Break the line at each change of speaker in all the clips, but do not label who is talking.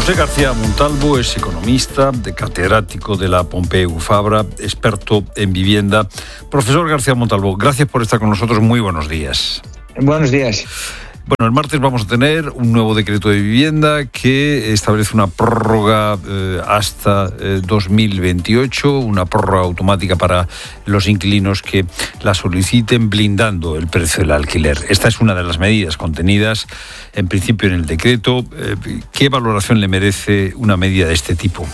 José García Montalvo es economista, catedrático de la Pompeu Fabra, experto en vivienda. Profesor García Montalvo, gracias por estar con nosotros. Muy buenos días.
Buenos días.
Bueno, el martes vamos a tener un nuevo decreto de vivienda que establece una prórroga hasta 2028, una prórroga automática para los inquilinos que la soliciten, blindando el precio del alquiler. Esta es una de las medidas contenidas en principio en el decreto. ¿Qué valoración le merece una medida de este tipo?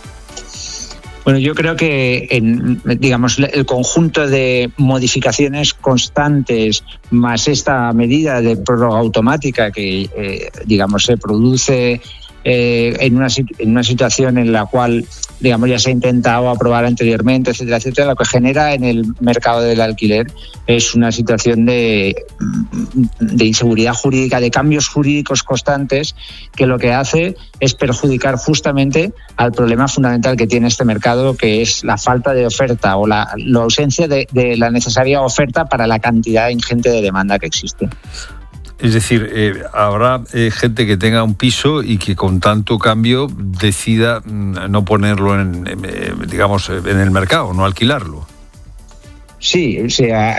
Bueno, yo creo que el conjunto de modificaciones constantes más esta medida de prórroga automática que se produce en una situación en la cual ya se ha intentado aprobar anteriormente, etcétera, etcétera, lo que genera en el mercado del alquiler es una situación de inseguridad jurídica, de cambios jurídicos constantes, que lo que hace es perjudicar justamente al problema fundamental que tiene este mercado, que es la falta de oferta o la ausencia de la necesaria oferta para la cantidad ingente de demanda que existe.
Es decir, habrá gente que tenga un piso y que con tanto cambio decida no ponerlo en el mercado, no alquilarlo.
Sí, o sea,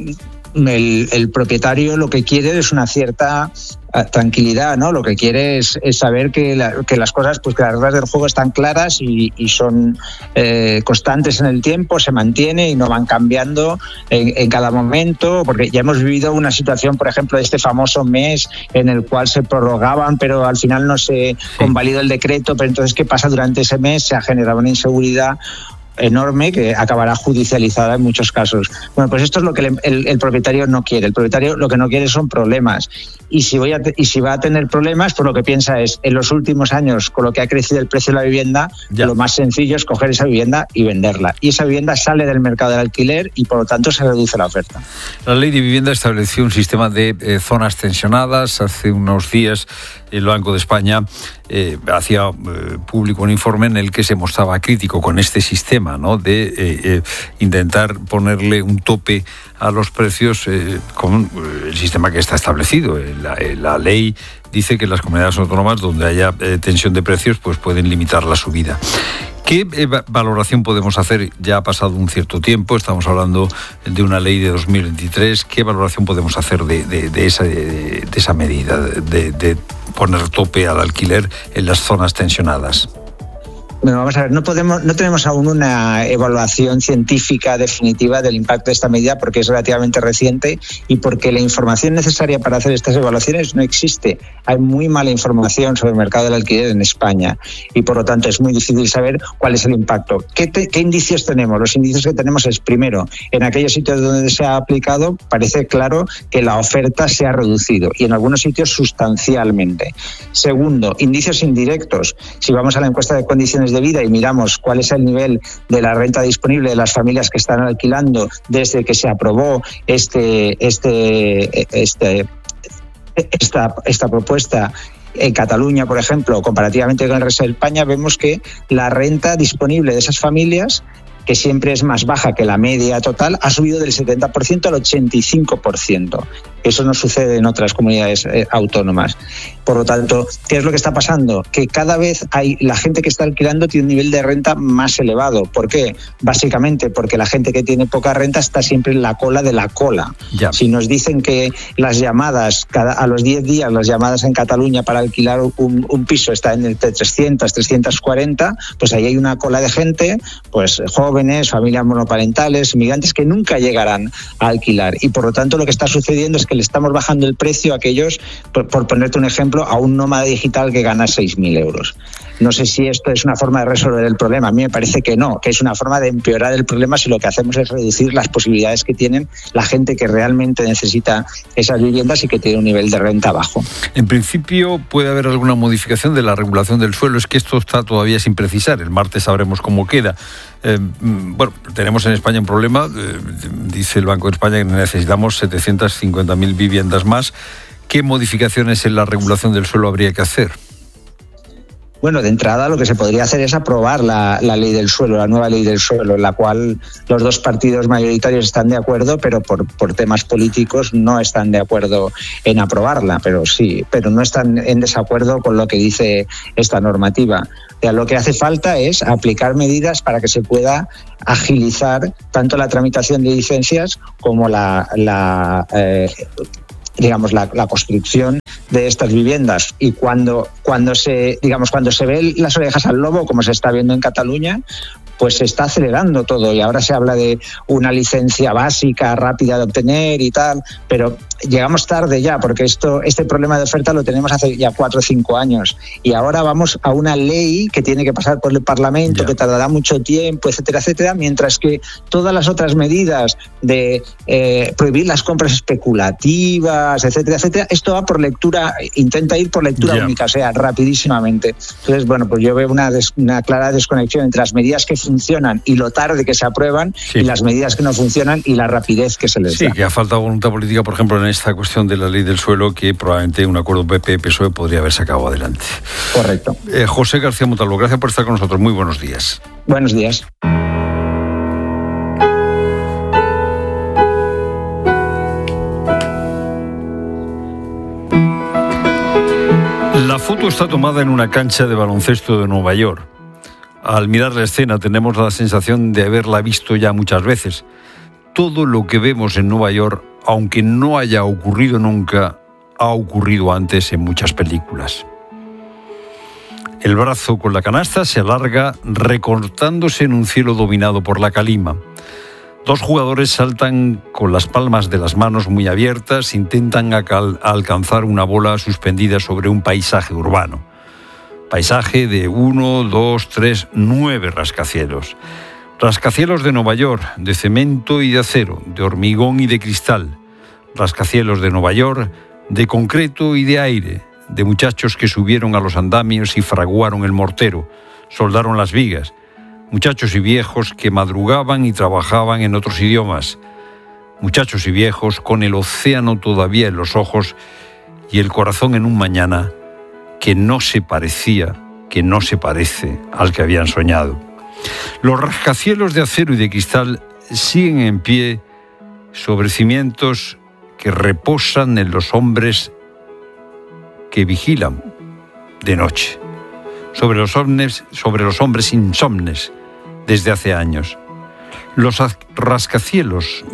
el propietario lo que quiere es una cierta tranquilidad, ¿no? Lo que quiere es saber que las cosas, pues que las reglas del juego están claras y son constantes en el tiempo, se mantiene y no van cambiando en cada momento, porque ya hemos vivido una situación, por ejemplo, de este famoso mes en el cual se prorrogaban, pero al final no se convalidó el decreto, pero entonces, ¿qué pasa durante ese mes? Se ha generado una inseguridad enorme que acabará judicializada en muchos casos. Bueno, pues esto es lo que el propietario no quiere. El propietario lo que no quiere son problemas. Y si va a tener problemas, pues lo que piensa es, en los últimos años, con lo que ha crecido el precio de la vivienda, lo más sencillo es coger esa vivienda y venderla. Y esa vivienda sale del mercado del alquiler y, por lo tanto, se reduce la oferta.
La Ley de Vivienda estableció un sistema de zonas tensionadas. Hace unos días el Banco de España hacía público un informe en el que se mostraba crítico con este sistema, ¿no? De intentar ponerle un tope a los precios con el sistema que está establecido. La ley dice que las comunidades autónomas donde haya tensión de precios pues pueden limitar la subida. ¿Qué valoración podemos hacer? Ya ha pasado un cierto tiempo, estamos hablando de una ley de 2023. ¿Qué valoración podemos hacer de esa medida, de poner tope al alquiler en las zonas tensionadas?
Bueno, vamos a ver, no tenemos aún una evaluación científica definitiva del impacto de esta medida porque es relativamente reciente y porque la información necesaria para hacer estas evaluaciones no existe. Hay muy mala información sobre el mercado del alquiler en España y, por lo tanto, es muy difícil saber cuál es el impacto. ¿Qué indicios tenemos? Los indicios que tenemos es, primero, en aquellos sitios donde se ha aplicado, parece claro que la oferta se ha reducido y en algunos sitios sustancialmente. Segundo, indicios indirectos. Si vamos a la encuesta de condiciones de vida y miramos cuál es el nivel de la renta disponible de las familias que están alquilando desde que se aprobó esta propuesta en Cataluña, por ejemplo, comparativamente con el resto de España, vemos que la renta disponible de esas familias, que siempre es más baja que la media total, ha subido del 70% al 85%. Eso no sucede en otras comunidades autónomas. Por lo tanto, ¿qué es lo que está pasando? Que cada vez la gente que está alquilando tiene un nivel de renta más elevado. ¿Por qué? Básicamente porque la gente que tiene poca renta está siempre en la cola de la cola. Ya. Si nos dicen que las llamadas, a los 10 días, las llamadas en Cataluña para alquilar un piso están entre 300, 340, pues ahí hay una cola de gente, pues jóvenes, familias monoparentales, inmigrantes que nunca llegarán a alquilar. Y por lo tanto lo que está sucediendo es que le estamos bajando el precio a aquellos, por ponerte un ejemplo, a un nómada digital que gana 6.000 euros. No sé si esto es una forma de resolver el problema. A mí me parece que no, que es una forma de empeorar el problema si lo que hacemos es reducir las posibilidades que tienen la gente que realmente necesita esas viviendas y que tiene un nivel de renta bajo.
En principio puede haber alguna modificación de la regulación del suelo. Es que esto está todavía sin precisar. El martes sabremos cómo queda. Bueno, tenemos en España un problema. Dice el Banco de España que necesitamos 750.000 viviendas más. ¿Qué modificaciones en la regulación del suelo habría que hacer?
Bueno, de entrada lo que se podría hacer es aprobar la ley del suelo, la nueva ley del suelo, en la cual los dos partidos mayoritarios están de acuerdo, pero por temas políticos no están de acuerdo en aprobarla, pero no están en desacuerdo con lo que dice esta normativa. O sea, lo que hace falta es aplicar medidas para que se pueda agilizar tanto la tramitación de licencias como la construcción de estas viviendas. Y cuando se ve las orejas al lobo, como se está viendo en Cataluña, pues se está acelerando todo y ahora se habla de una licencia básica, rápida de obtener y tal, pero llegamos tarde ya, porque este problema de oferta lo tenemos hace ya 4 o 5 años y ahora vamos a una ley que tiene que pasar por el Parlamento, que tardará mucho tiempo, etcétera, etcétera, mientras que todas las otras medidas de prohibir las compras especulativas, etcétera, etcétera, esto va por lectura, intenta ir por lectura única, o sea, rapidísimamente. Entonces, bueno, pues yo veo una clara desconexión entre las medidas que funcionan y lo tarde que se aprueban y las medidas que no funcionan y la rapidez que se les da.
Sí, que ha faltado voluntad política, por ejemplo, en esta cuestión de la ley del suelo, que probablemente un acuerdo PP-PSOE podría haber sacado adelante.
Correcto.
José García Montalvo, gracias por estar con nosotros. Muy buenos días.
Buenos días.
La foto está tomada en una cancha de baloncesto de Nueva York. Al mirar la escena tenemos la sensación de haberla visto ya muchas veces. Todo lo que vemos en Nueva York, aunque no haya ocurrido nunca, ha ocurrido antes en muchas películas. El brazo con la canasta se alarga recortándose en un cielo dominado por la calima. 2 jugadores saltan con las palmas de las manos muy abiertas, intentan alcanzar una bola suspendida sobre un paisaje urbano. Paisaje de 1, 2, 3, 9 rascacielos. Rascacielos de Nueva York, de cemento y de acero, de hormigón y de cristal. Rascacielos de Nueva York, de concreto y de aire, de muchachos que subieron a los andamios y fraguaron el mortero, soldaron las vigas. Muchachos y viejos que madrugaban y trabajaban en otros idiomas. Muchachos y viejos con el océano todavía en los ojos y el corazón en un mañana que no se parece al que habían soñado. Los rascacielos de acero y de cristal siguen en pie sobre cimientos que reposan en los hombres que vigilan de noche, sobre los hombres insomnes desde hace años. Los rascacielos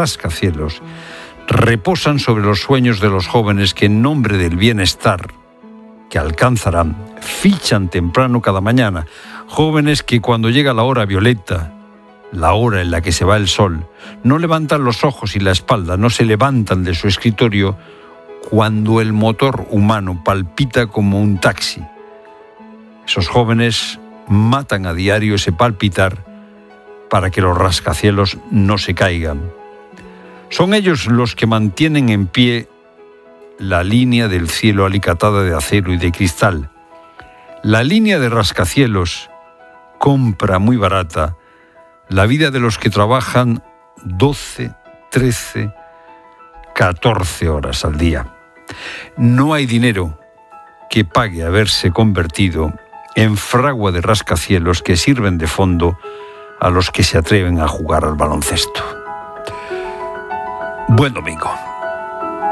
reposan sobre los sueños de los jóvenes que en nombre del bienestar que alcanzarán, fichan temprano cada mañana. Jóvenes que cuando llega la hora violeta, la hora en la que se va el sol, no levantan los ojos y la espalda, no se levantan de su escritorio cuando el motor humano palpita como un taxi. Esos jóvenes matan a diario ese palpitar para que los rascacielos no se caigan. Son ellos los que mantienen en pie la línea del cielo alicatada de acero y de cristal. La línea de rascacielos compra muy barata la vida de los que trabajan 12, 13, 14 horas al día. No hay dinero que pague haberse convertido en fragua de rascacielos que sirven de fondo a los que se atreven a jugar al baloncesto. Buen domingo.